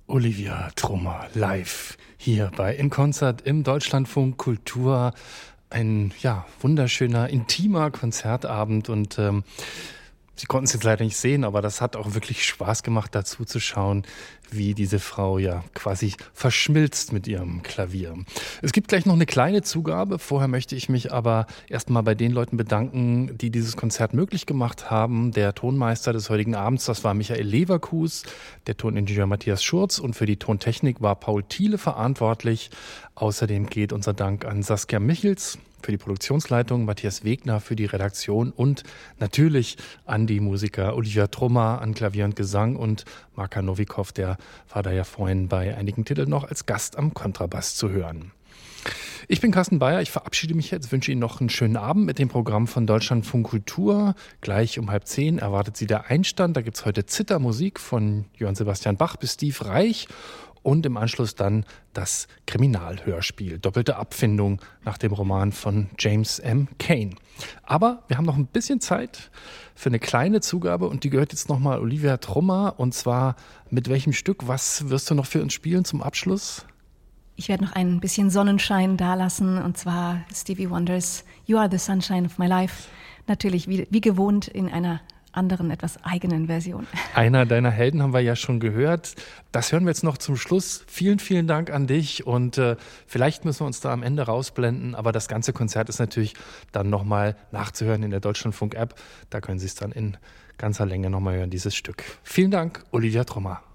Olivia Trummer live hier bei In Konzert im Deutschlandfunk Kultur. Ein wunderschöner, intimer Konzertabend und Sie konnten es jetzt leider nicht sehen, aber das hat auch wirklich Spaß gemacht, dazu zu schauen, wie diese Frau quasi verschmilzt mit ihrem Klavier. Es gibt gleich noch eine kleine Zugabe. Vorher möchte ich mich aber erstmal bei den Leuten bedanken, die dieses Konzert möglich gemacht haben. Der Tonmeister des heutigen Abends, das war Michael Leverkus, der Toningenieur Matthias Schurz und für die Tontechnik war Paul Thiele verantwortlich. Außerdem geht unser Dank an Saskia Michels für die Produktionsleitung, Matthias Wegner für die Redaktion und natürlich an die Musiker Olivia Trummer an Klavier und Gesang und Marka Novikov, der war da ja vorhin bei einigen Titeln noch als Gast am Kontrabass zu hören. Ich bin Carsten Bayer, ich verabschiede mich jetzt, wünsche Ihnen noch einen schönen Abend mit dem Programm von Deutschlandfunk Kultur. Gleich um 9:30 erwartet Sie der Einstand, da gibt es heute Zithermusik von Johann Sebastian Bach bis Steve Reich. Und im Anschluss dann das Kriminalhörspiel. Doppelte Abfindung nach dem Roman von James M. Cain. Aber wir haben noch ein bisschen Zeit für eine kleine Zugabe und die gehört jetzt nochmal Olivia Trummer. Und zwar mit welchem Stück? Was wirst du noch für uns spielen zum Abschluss? Ich werde noch ein bisschen Sonnenschein dalassen und zwar Stevie Wonders You Are the Sunshine of My Life. Natürlich wie gewohnt in einer anderen, etwas eigenen Version. Einer deiner Helden haben wir ja schon gehört. Das hören wir jetzt noch zum Schluss. Vielen, vielen Dank an dich und vielleicht müssen wir uns da am Ende rausblenden, aber das ganze Konzert ist natürlich dann nochmal nachzuhören in der Deutschlandfunk-App. Da können Sie es dann in ganzer Länge nochmal hören, dieses Stück. Vielen Dank, Olivia Trummer.